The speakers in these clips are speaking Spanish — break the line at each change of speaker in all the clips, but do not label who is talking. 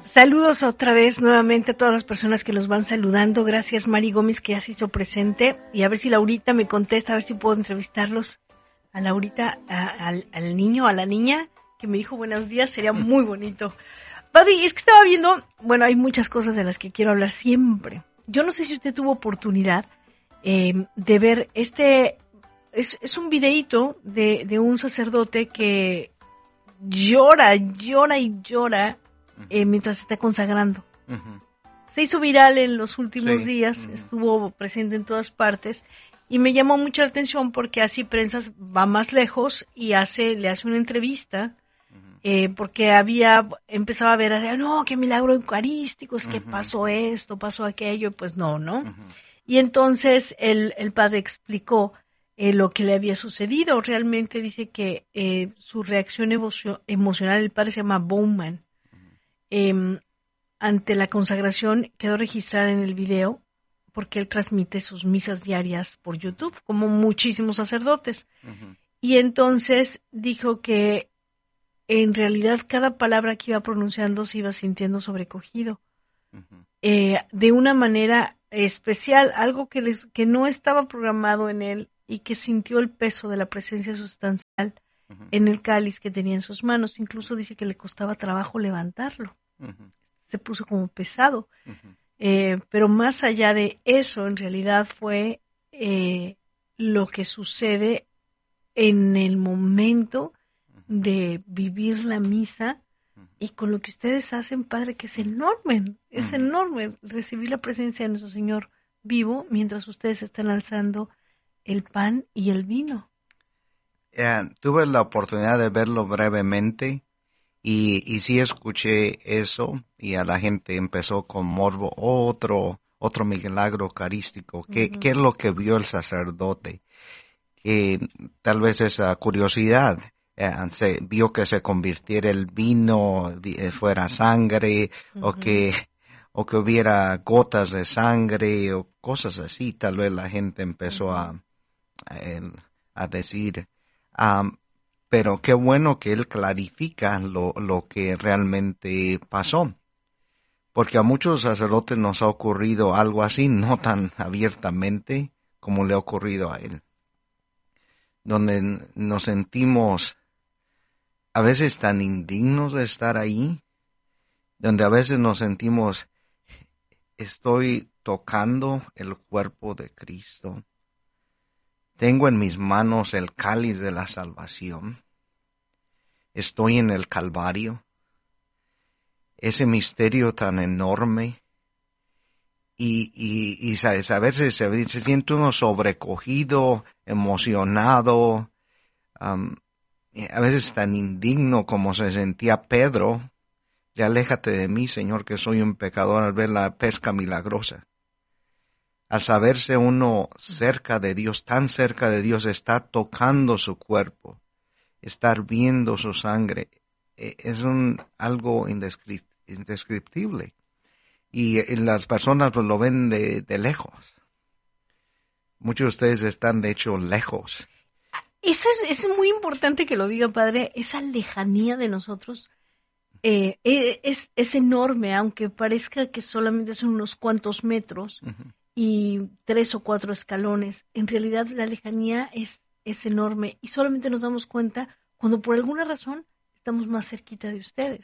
Saludos otra vez nuevamente a todas las personas que los van saludando. Gracias, Mari Gómez, que ya se hizo presente. Y a ver si Laurita me contesta, a ver si puedo entrevistarlos. A Laurita, al niño, a la niña, que me dijo buenos días, sería muy bonito. Padre, es que estaba viendo, bueno, hay muchas cosas de las que quiero hablar siempre. Yo no sé si usted tuvo oportunidad de ver es un videíto de un sacerdote que llora mientras está consagrando.
Uh-huh.
Se hizo viral en los últimos días,
Uh-huh.
estuvo presente en todas partes y me llamó mucho la atención porque así Prensas va más lejos y le hace una entrevista porque empezaba a ver, no, qué milagro eucarístico, es que pasó esto, pasó aquello, pues no.
Uh-huh.
Y entonces el padre explicó lo que le había sucedido. Realmente dice que su reacción emocional, el padre se llama Bowman, ante la consagración quedó registrada en el video porque él transmite sus misas diarias por YouTube, como muchísimos sacerdotes.
Uh-huh.
Y entonces dijo que en realidad cada palabra que iba pronunciando se iba sintiendo sobrecogido.
Uh-huh.
De una manera especial, algo que no estaba programado en él y que sintió el peso de la presencia sustancial en el cáliz que tenía en sus manos. Incluso dice que le costaba trabajo levantarlo.
Uh-huh.
Se puso como pesado.
Uh-huh.
Pero más allá de eso, en realidad fue lo que sucede en el momento de vivir la misa y con lo que ustedes hacen, Padre, que es enorme recibir la presencia de nuestro Señor vivo mientras ustedes están alzando el pan y el vino.
Tuve la oportunidad de verlo brevemente y sí escuché eso y a la gente empezó con morbo, otro milagro eucarístico. ¿Qué es lo que vio el sacerdote? Que tal vez esa curiosidad, se vio que se convirtiera el vino, fuera sangre, o que hubiera gotas de sangre o cosas así. Tal vez la gente empezó a decir, pero qué bueno que él clarifica lo que realmente pasó. Porque a muchos sacerdotes nos ha ocurrido algo así, no tan abiertamente como le ha ocurrido a él. Donde nos sentimos a veces tan indignos de estar ahí, donde a veces nos sentimos, estoy tocando el cuerpo de Cristo, tengo en mis manos el cáliz de la salvación, estoy en el Calvario, ese misterio tan enorme, y a veces se siente uno sobrecogido, emocionado, a veces tan indigno como se sentía Pedro. Ya aléjate de mí, Señor, que soy un pecador, al ver la pesca milagrosa. Al saberse uno cerca de Dios, tan cerca de Dios, estar tocando su cuerpo, estar viendo su sangre, es algo indescriptible. Y las personas lo ven de lejos. Muchos de ustedes están, de hecho, lejos.
Eso es muy importante que lo diga, Padre. Esa lejanía de nosotros es enorme, aunque parezca que solamente son unos cuantos metros y 3 o 4 escalones. En realidad la lejanía es enorme y solamente nos damos cuenta cuando por alguna razón estamos más cerquita de ustedes.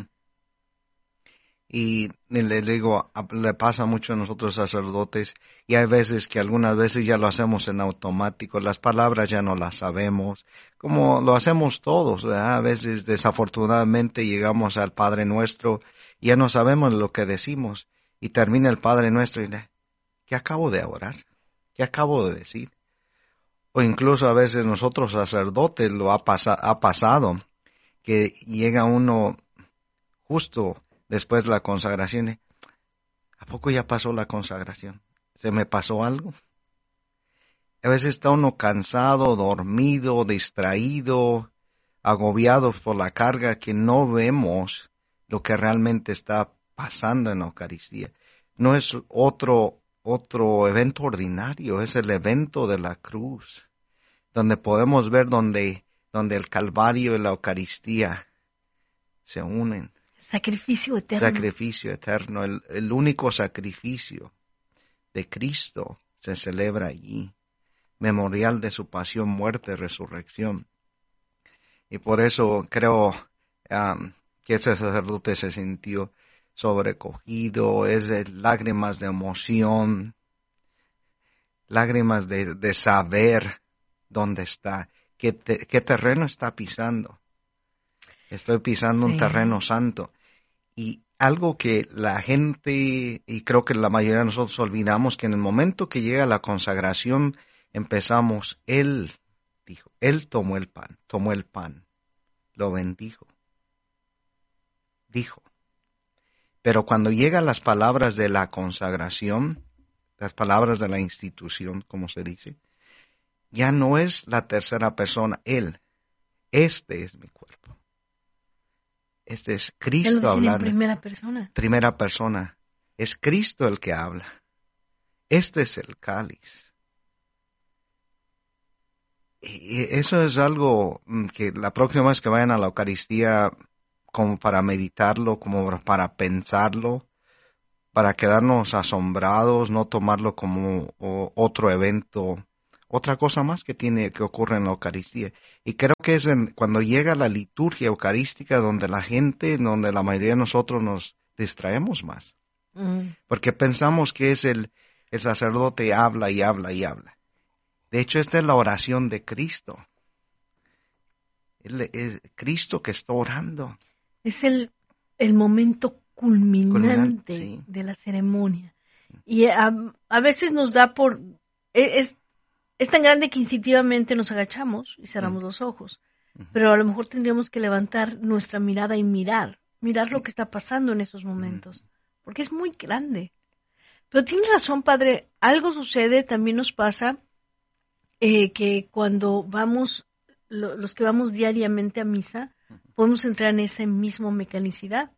Y le digo, le pasa mucho a nosotros sacerdotes, y hay veces que algunas veces ya lo hacemos en automático, las palabras ya no las sabemos, como lo hacemos todos, ¿verdad? A veces desafortunadamente llegamos al Padre Nuestro y ya no sabemos lo que decimos, y termina el Padre Nuestro y dice, ¿qué acabo de orar? ¿Qué acabo de decir? O incluso a veces nosotros sacerdotes ha pasado, que llega uno justo después de la consagración, ¿a poco ya pasó la consagración? ¿Se me pasó algo? A veces está uno cansado, dormido, distraído, agobiado por la carga, que no vemos lo que realmente está pasando en la Eucaristía. No es otro evento ordinario, es el evento de la cruz, donde podemos ver donde el Calvario y la Eucaristía se unen.
Sacrificio eterno.
Sacrificio eterno. El único sacrificio de Cristo se celebra allí. Memorial de su pasión, muerte, resurrección. Y por eso creo que ese sacerdote se sintió sobrecogido, lágrimas de emoción, lágrimas de saber dónde está, qué terreno está pisando. Estoy pisando un terreno santo. Y algo que la gente, y creo que la mayoría de nosotros olvidamos, que en el momento que llega la consagración, empezamos, Él dijo, Él tomó el pan, lo bendijo, dijo. Pero cuando llegan las palabras de la consagración, las palabras de la institución, como se dice, ya no es la tercera persona, Él. Este es mi cuerpo. Este es Cristo hablando.
En primera persona.
Primera persona. Es Cristo el que habla. Este es el cáliz. Y eso es algo que la próxima vez que vayan a la Eucaristía, como para meditarlo, como para pensarlo, para quedarnos asombrados, no tomarlo como otro evento, otra cosa más que ocurre en la Eucaristía. Y creo que es cuando llega la liturgia eucarística donde donde la mayoría de nosotros nos distraemos más. Porque pensamos que es el sacerdote habla y habla y habla. De hecho, esta es la oración de Cristo. Es Cristo que está orando.
Es el momento culminante
sí.
de la ceremonia. Y a veces nos da por... Es tan grande que instintivamente nos agachamos y cerramos los ojos. Pero a lo mejor tendríamos que levantar nuestra mirada y mirar lo que está pasando en esos momentos. Porque es muy grande. Pero tiene razón, Padre, algo sucede, también nos pasa, que cuando vamos, los que vamos diariamente a misa, podemos entrar en esa misma mecanicidad.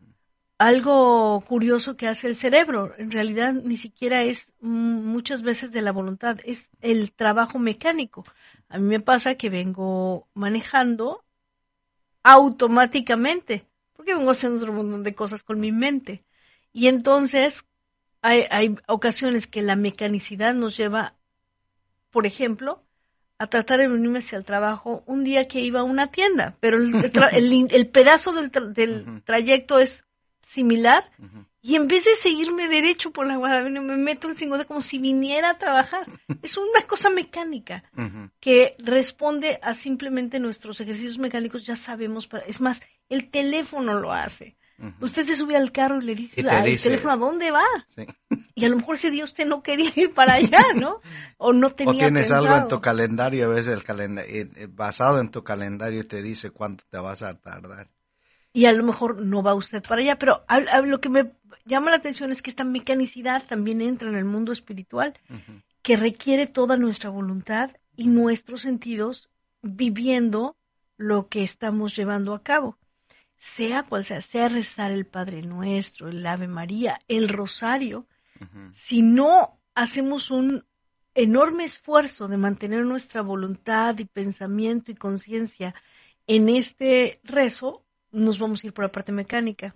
Algo curioso que hace el cerebro, en realidad ni siquiera es muchas veces de la voluntad, es el trabajo mecánico. A mí me pasa que vengo manejando automáticamente, porque vengo haciendo un montón de cosas con mi mente. Y entonces hay ocasiones que la mecanicidad nos lleva, por ejemplo, a tratar de venirme hacia el trabajo un día que iba a una tienda, pero el pedazo del trayecto es similar, y en vez de seguirme derecho por la Guadalajara, me meto en 50 como si viniera a trabajar. Es una cosa mecánica que responde a simplemente nuestros ejercicios mecánicos, ya sabemos, es más, el teléfono lo hace. Usted se sube al carro y le dice al teléfono, ¿a dónde va? Sí. Y a lo mejor ese día usted no quería ir para allá, ¿no? O no tenía
o tienes
pensado.
Algo en tu calendario, a veces el calendario, basado en tu calendario te dice cuánto te vas a tardar.
Y a lo mejor no va usted para allá, pero lo que me llama la atención es que esta mecanicidad también entra en el mundo espiritual, que requiere toda nuestra voluntad y nuestros sentidos viviendo lo que estamos llevando a cabo. Sea cual sea rezar el Padre Nuestro, el Ave María, el Rosario, si no hacemos un enorme esfuerzo de mantener nuestra voluntad y pensamiento y conciencia en este rezo, nos vamos a ir por la parte mecánica.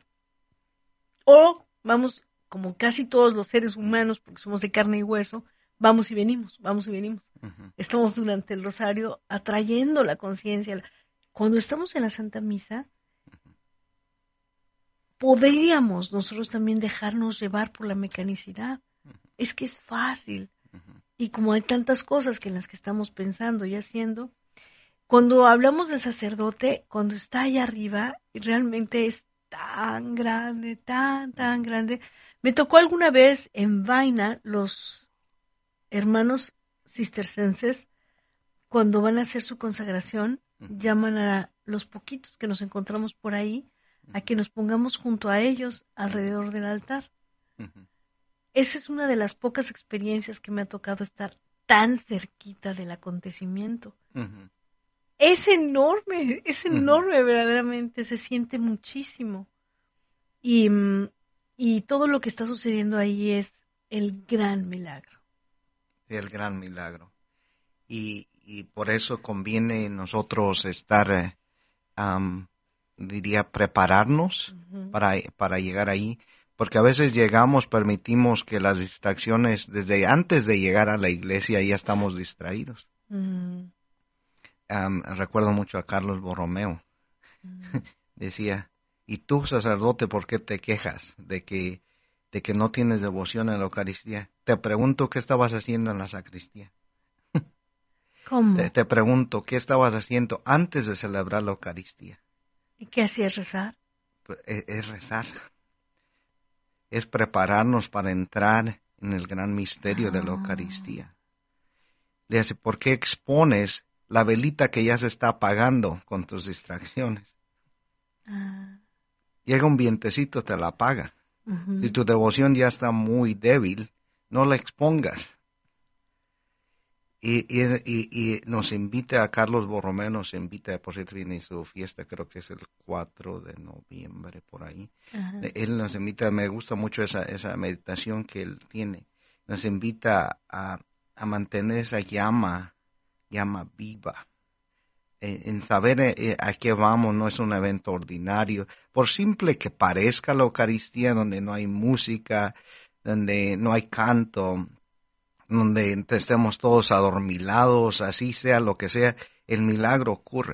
O vamos, como casi todos los seres humanos, porque somos de carne y hueso, vamos y venimos. Estamos durante el rosario atrayendo la conciencia. Cuando estamos en la Santa Misa, podríamos nosotros también dejarnos llevar por la mecanicidad. Es que es fácil. Y como hay tantas cosas en las que estamos pensando y haciendo, cuando hablamos del sacerdote, cuando está allá arriba, realmente es tan grande, tan grande. Me tocó alguna vez en Vaina, los hermanos cistercenses, cuando van a hacer su consagración, llaman a los poquitos que nos encontramos por ahí, a que nos pongamos junto a ellos alrededor del altar. Esa es una de las pocas experiencias que me ha tocado estar tan cerquita del acontecimiento. Es enorme verdaderamente, se siente muchísimo. Y todo lo que está sucediendo ahí es el gran milagro.
El gran milagro. Y por eso conviene nosotros estar diría, prepararnos
Ujú.
para llegar ahí, porque a veces llegamos, permitimos que las distracciones, desde antes de llegar a la iglesia, ya estamos distraídos.
Mm,
Recuerdo mucho a Carlos Borromeo.
mm.
Decía, ¿y tú, sacerdote, por qué te quejas de que no tienes devoción en la Eucaristía? Te pregunto, ¿qué estabas haciendo en la sacristía?
¿Cómo?
Te pregunto, ¿qué estabas haciendo antes de celebrar la Eucaristía?
¿Y qué hacías rezar?
Pues, es rezar, es prepararnos para entrar en el gran misterio de la
Ah,
Eucaristía. Le dice, ¿por qué expones la velita que ya se está apagando con tus distracciones?
ah,
Llega un vientecito, te la apaga. Si
ujú.
tu devoción ya está muy débil, no la expongas. Y nos invita a Carlos Borromeo, nos invita, por cierto, viene su fiesta, creo que es el 4 de noviembre, por ahí.
Ajá.
Él nos invita, me gusta mucho esa meditación que él tiene, nos invita a mantener esa llama viva, en saber a qué vamos, no es un evento ordinario, por simple que parezca la Eucaristía, donde no hay música, donde no hay canto, donde estemos todos adormilados, así sea lo que sea, el milagro ocurre.